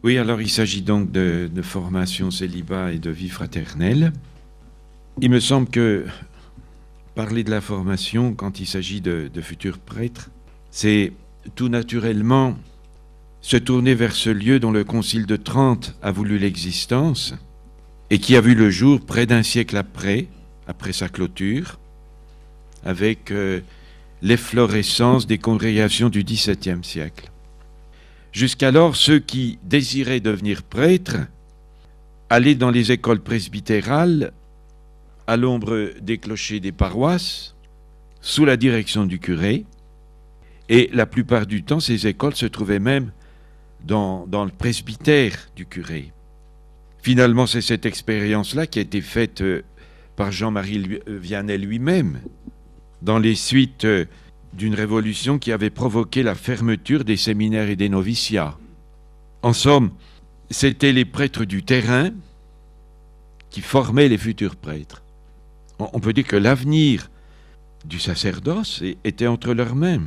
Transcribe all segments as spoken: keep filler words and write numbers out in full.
Oui, alors il s'agit donc de, de formation célibat et de vie fraternelle. Il me semble que parler de la formation, quand il s'agit de, de futurs prêtres, c'est tout naturellement se tourner vers ce lieu dont le Concile de Trente a voulu l'existence et qui a vu le jour près d'un siècle après, après sa clôture, avec euh, l'efflorescence des congrégations du dix-septième siècle. Jusqu'alors, ceux qui désiraient devenir prêtres allaient dans les écoles presbytérales à l'ombre des clochers des paroisses, sous la direction du curé, et la plupart du temps, ces écoles se trouvaient même dans, dans le presbytère du curé. Finalement, c'est cette expérience-là qui a été faite par Jean-Marie Vianney lui-même, dans les suites d'une révolution qui avait provoqué la fermeture des séminaires et des noviciats. En somme, c'étaient les prêtres du terrain qui formaient les futurs prêtres. On peut dire que l'avenir du sacerdoce était entre leurs mains.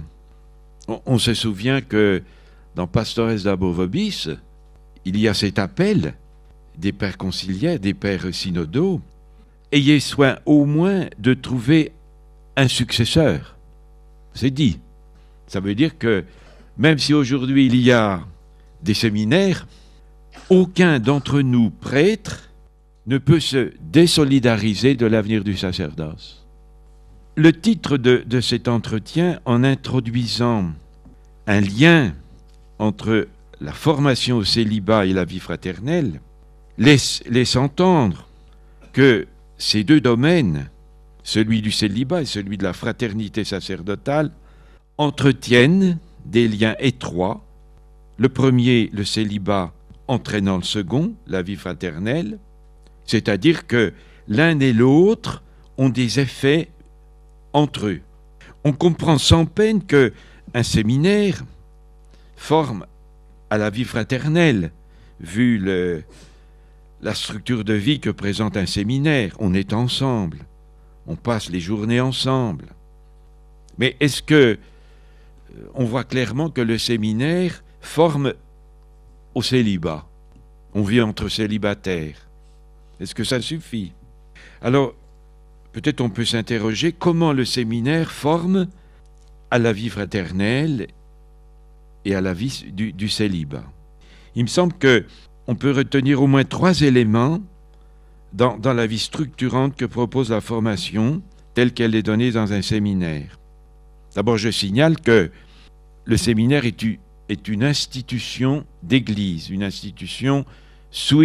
On se souvient que dans Pastores Dabo Vobis, il y a cet appel des pères conciliaires, des pères synodaux, ayez soin au moins de trouver un successeur. C'est dit. Ça veut dire que même si aujourd'hui il y a des séminaires, aucun d'entre nous prêtres ne peut se désolidariser de l'avenir du sacerdoce. Le titre de, de cet entretien, en introduisant un lien entre la formation au célibat et la vie fraternelle, laisse, laisse entendre que ces deux domaines, celui du célibat et celui de la fraternité sacerdotale, entretiennent des liens étroits. Le premier, le célibat, entraînant le second, la vie fraternelle, c'est-à-dire que l'un et l'autre ont des effets entre eux. On comprend sans peine qu'un séminaire forme à la vie fraternelle, vu le, la structure de vie que présente un séminaire. On est ensemble. On passe les journées ensemble. Mais est-ce que on voit clairement que le séminaire forme au célibat? On vit entre célibataires. Est-ce que ça suffit? Alors, peut-être on peut s'interroger comment le séminaire forme à la vie fraternelle et à la vie du, du célibat. Il me semble qu'on peut retenir au moins trois éléments Dans, dans la vie structurante que propose la formation telle qu'elle est donnée dans un séminaire. D'abord, je signale que le séminaire est, est une institution d'église, une institution sui